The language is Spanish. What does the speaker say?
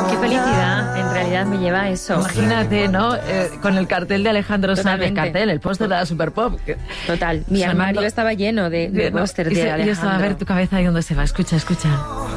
Qué felicidad, en realidad me lleva a eso. Imagínate, ¿no? Con el cartel de Alejandro Sanz, el póster de la Super Pop. Total, mi armario estaba lleno de póster de Alejandro. Yo estaba a ver tu cabeza ahí donde se va. Escucha.